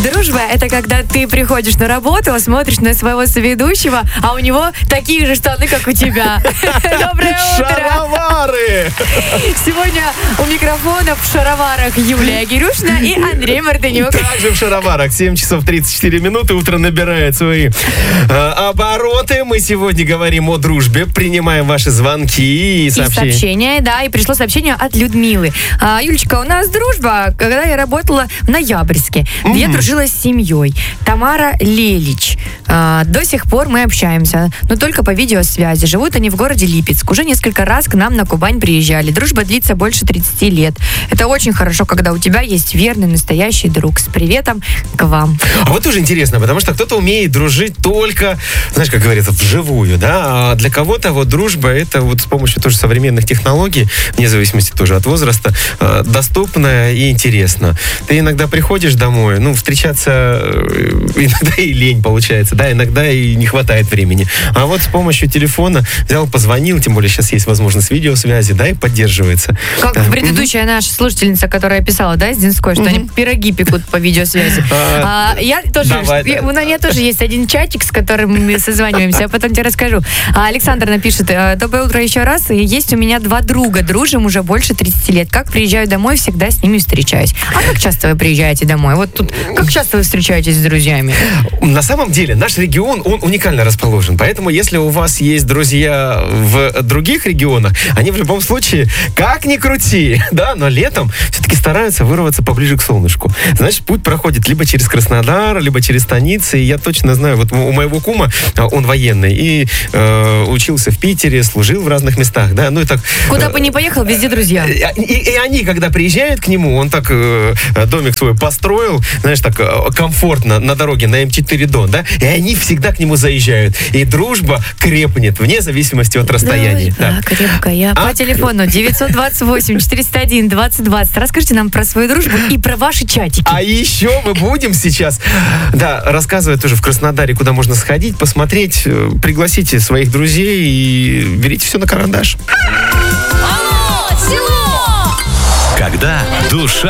Дружба – это когда ты приходишь на работу, смотришь на своего соведущего, а у него такие же штаны, как у тебя. Доброе утро! Шаровары! Сегодня у микрофона в шароварах Юлия Гирюшина и Андрей Мартынюк. Также в шароварах. 7 часов 34 минуты. Утро набирает свои обороты. Мы сегодня говорим о дружбе. Принимаем ваши звонки и сообщения. Да, и пришло сообщение от Людмилы. Юлечка, у нас дружба, когда я работала в Ноябрьске. Я дружила с семьей. Тамара Лелич. До сих пор мы общаемся, но только по видеосвязи. Живут они в городе Липецк. Уже несколько раз к нам на Кубань приезжали. Дружба длится больше 30 лет. Это очень хорошо, когда у тебя есть верный, настоящий друг. С приветом к вам. А вот тоже интересно, потому что кто-то умеет дружить только, знаешь, как говорится, вживую, да? А для кого-то вот дружба, это вот с помощью тоже современных технологий, вне зависимости тоже от возраста, доступно и интересно. Ты иногда приходишь домой, встречаться иногда и лень получается, да, иногда и не хватает времени. А вот с помощью телефона взял, позвонил, тем более сейчас есть возможность видеосвязи, да, и поддерживается. Как предыдущая наша слушательница, которая писала, да, из Динской, что они пироги пекут по видеосвязи. У меня тоже есть один чатик, с которым мы созваниваемся, я потом тебе расскажу. Александр напишет: доброе утро еще раз. Есть у меня 2 друга, дружим уже больше 30 лет. Как приезжаю домой, всегда с ними встречаюсь. А как часто вы приезжаете домой? Вот тут, как часто вы встречаетесь с друзьями? На самом деле, наш регион, он уникально расположен. Поэтому, если у вас есть друзья в других регионах, они в любом случае, как ни крути, да, но летом все-таки стараются вырваться поближе к солнышку. Значит, путь проходит либо через Краснодар, либо через станицы. И я точно знаю, вот у моего кума, он военный, и учился в Питере, служил в разных местах, да, и так... Куда бы ни поехал, везде друзья. И они, когда приезжают к нему, он так домик свой построил, знаешь, так комфортно на дороге на М4 Дон, да, и они всегда к нему заезжают. И дружба крепнет, вне зависимости от расстояния. Да, крепкая. По телефону 928-401-2020. Расскажите нам про свою дружбу и про ваши чатики. А еще мы будем сейчас, рассказывать тоже в Краснодаре, куда можно сходить, посмотреть, пригласите своих друзей и берите все на карандаш. Алло, село! Когда душа